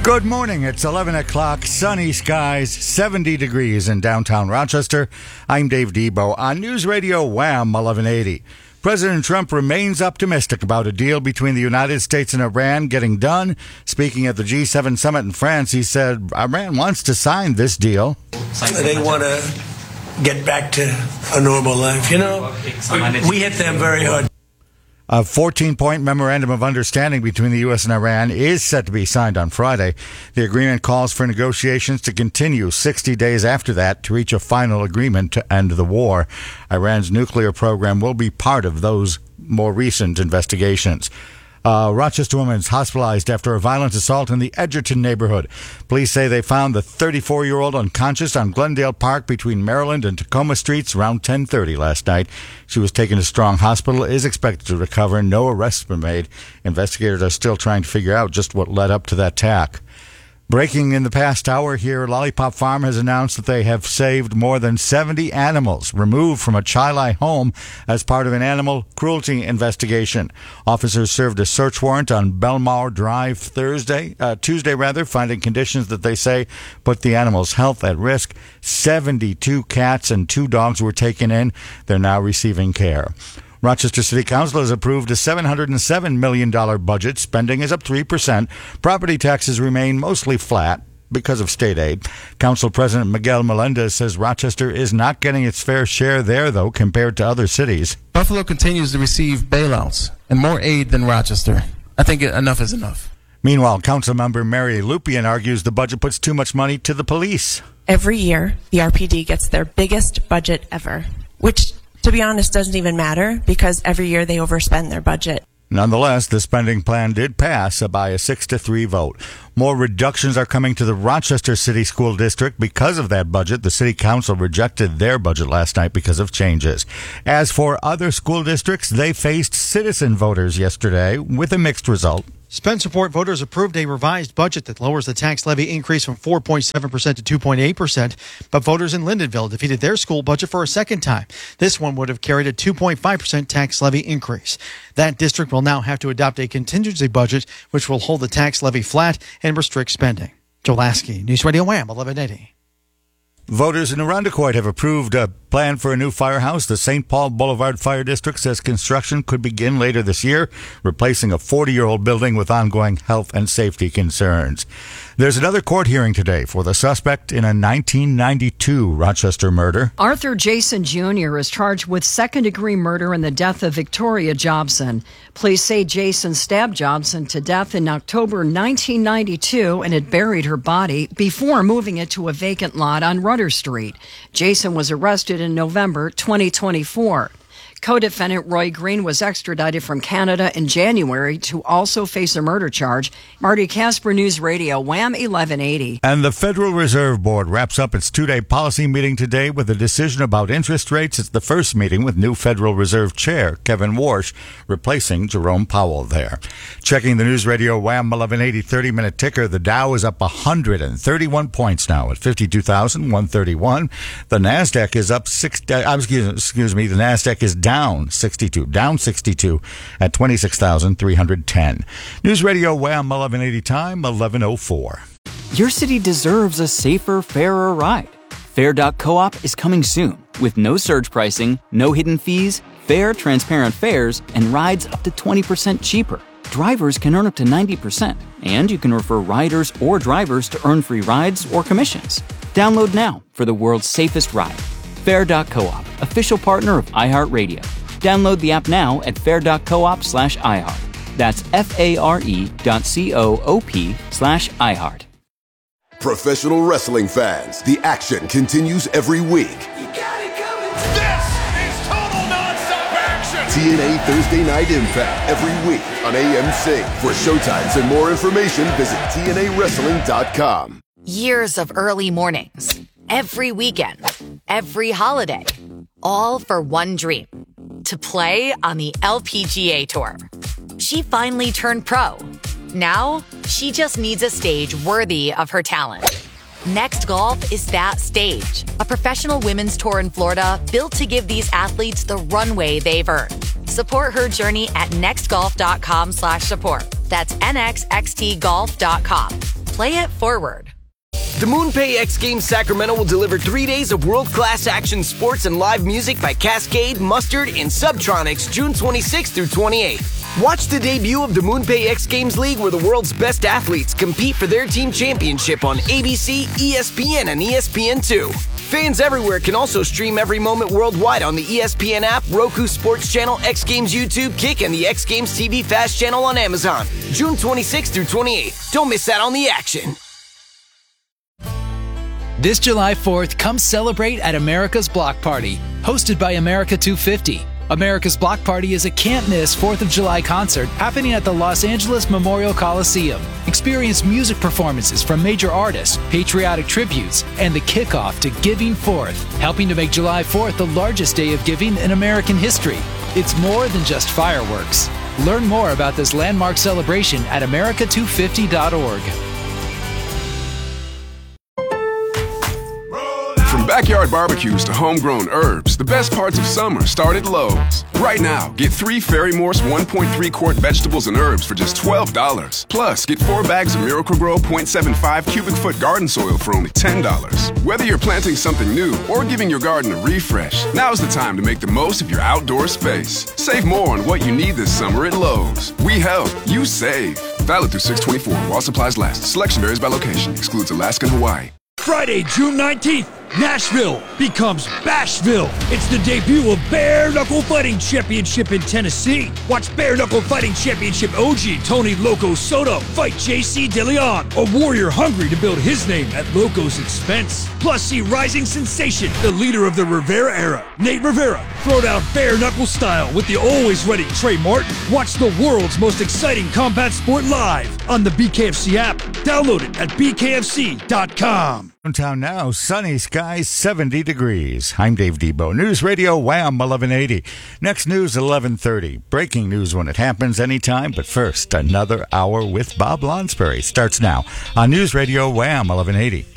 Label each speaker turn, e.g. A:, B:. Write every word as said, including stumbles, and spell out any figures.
A: Good morning. It's eleven o'clock. Sunny skies, seventy degrees in downtown Rochester. I'm Dave Debo on News Radio Wham eleven eighty. President Trump remains optimistic about a deal between the United States and Iran getting done. Speaking at the G seven summit in France, he said Iran wants to sign this deal.
B: They want to get back to a normal life. You know, we hit them very hard.
A: A fourteen-point memorandum of understanding between the U S and Iran is set to be signed on Friday. The agreement calls for negotiations to continue sixty days after that to reach a final agreement to end the war. Iran's nuclear program will be part of those more recent investigations. A Rochester woman is hospitalized after a violent assault in the Edgerton neighborhood. Police say they found the thirty-four-year-old unconscious on Glendale Park between Maryland and Tacoma Streets around ten thirty last night. She was taken to Strong Hospital, is expected to recover. No arrests were made. Investigators are still trying to figure out just what led up to that attack. Breaking in the past hour here, Lollipop Farm has announced that they have saved more than seventy animals removed from a Chi-Li home as part of an animal cruelty investigation. Officers served a search warrant on Belmar Drive Thursday, uh, Tuesday rather, finding conditions that they say put the animals' health at risk. seventy-two cats and two dogs were taken in. They're now receiving care. Rochester City Council has approved a seven hundred seven million dollars budget. Spending is up three percent. Property taxes remain mostly flat because of state aid. Council President Miguel Melendez says Rochester is not getting its fair share there, though, compared to other cities.
C: Buffalo continues to receive bailouts and more aid than Rochester. I think enough is enough.
A: Meanwhile, Councilmember Mary Lupian argues the budget puts too much money to the police.
D: Every year, the R P D gets their biggest budget ever, which, to be honest, doesn't even matter because every year they overspend their budget.
A: Nonetheless, the spending plan did pass by a six to three vote. More reductions are coming to the Rochester City School District because of that budget. The City Council rejected their budget last night because of changes. As for other school districts, they faced citizen voters yesterday with a mixed result.
E: Spencerport voters approved a revised budget that lowers the tax levy increase from four point seven percent to two point eight percent. But voters in Lyndonville defeated their school budget for a second time. This one would have carried a two point five percent tax levy increase. That district will now have to adopt a contingency budget, which will hold the tax levy flat and restrict spending. Joe Lasky, News Radio Wham, eleven eighty.
A: Voters in Irondequoit have approved a plan for a new firehouse. The Saint Paul Boulevard Fire District says construction could begin later this year, replacing a forty-year-old building with ongoing health and safety concerns. There's another court hearing today for the suspect in a nineteen ninety-two Rochester murder.
F: Arthur Jason Junior is charged with second-degree murder in the death of Victoria Jobson. Police say Jason stabbed Jobson to death in October nineteen ninety-two and had buried her body before moving it to a vacant lot on Rudder Street. Jason was arrested in November twenty twenty-four. Co-defendant Roy Green was extradited from Canada in January to also face a murder charge. Marty Casper, News Radio, Wham eleven eighty.
A: And the Federal Reserve Board wraps up its two-day policy meeting today with a decision about interest rates. It's the first meeting with new Federal Reserve Chair Kevin Warsh replacing Jerome Powell there. Checking the News Radio Wham eleven eighty thirty-minute ticker, the Dow is up one hundred thirty-one points now at fifty-two thousand one hundred thirty-one. The NASDAQ is up six. Uh, excuse, excuse me. The NASDAQ is down. Down sixty-two, down sixty-two at twenty-six thousand three hundred ten. News Radio Wham eleven eighty time, eleven oh four.
G: Your city deserves a safer, fairer ride. Fair dot coop is coming soon with no surge pricing, no hidden fees, fair, transparent fares, and rides up to twenty percent cheaper. Drivers can earn up to ninety percent, and you can refer riders or drivers to earn free rides or commissions. Download now for the world's safest ride. Fair dot coop, official partner of iHeartRadio. Download the app now at fair dot coop slash iHeart. That's F-A-R-E dot C-O-O-P slash iHeart.
H: Professional wrestling fans, the action continues every week.
I: You got it coming. This is total nonstop action.
H: T N A Thursday Night Impact every week on A M C. For showtimes and more information, visit T N A wrestling dot com.
J: Years of early mornings, every weekend, every holiday, all for one dream, to play on the L P G A Tour. She finally turned pro. Now, she just needs a stage worthy of her talent. Next Golf is that stage, a professional women's tour in Florida built to give these athletes the runway they've earned. Support her journey at nextgolf dot com slash support. That's N X X T golf dot com. play it forward.
K: The MoonPay X Games Sacramento will deliver three days of world-class action sports and live music by Cascade, Mustard, and Subtronics June twenty-sixth through twenty-eighth. Watch the debut of the MoonPay X Games League, where the world's best athletes compete for their team championship on A B C, E S P N, and E S P N two. Fans everywhere can also stream every moment worldwide on the E S P N app, Roku Sports Channel, X Games YouTube, Kick, and the X Games T V Fast Channel on Amazon. June twenty-sixth through twenty-eighth. Don't miss out on the action.
L: This July fourth, come celebrate at America's Block Party, hosted by America two fifty. America's Block Party is a can't-miss fourth of July concert happening at the Los Angeles Memorial Coliseum. Experience music performances from major artists, patriotic tributes, and the kickoff to Giving Fourth, helping to make July fourth the largest day of giving in American history. It's more than just fireworks. Learn more about this landmark celebration at America two fifty dot org.
M: From backyard barbecues to homegrown herbs, the best parts of summer start at Lowe's. Right now, get three Ferry Morse one point three quart vegetables and herbs for just twelve dollars. Plus, get four bags of Miracle-Gro point seven five cubic foot garden soil for only ten dollars. Whether you're planting something new or giving your garden a refresh, now's the time to make the most of your outdoor space. Save more on what you need this summer at Lowe's. We help, you save. Valid through six twenty-four while supplies last. Selection varies by location. Excludes Alaska and Hawaii.
N: Friday, June nineteenth, Nashville becomes Bashville. It's the debut of Bare Knuckle Fighting Championship in Tennessee. Watch Bare Knuckle Fighting Championship O G Tony Loco Soto fight J C DeLeon, a warrior hungry to build his name at Loco's expense. Plus, see rising sensation, the leader of the Rivera era, Nate Rivera, throw down bare knuckle style with the always ready Trey Martin. Watch the world's most exciting combat sport live on the B K F C app. Download it at B K F C dot com.
A: Downtown now, sunny skies, seventy degrees. I'm Dave Debo. News Radio Wham eleven eighty. Next news eleven thirty. Breaking news when it happens anytime, but first, another hour with Bob Lonsberry starts now on News Radio Wham eleven eighty.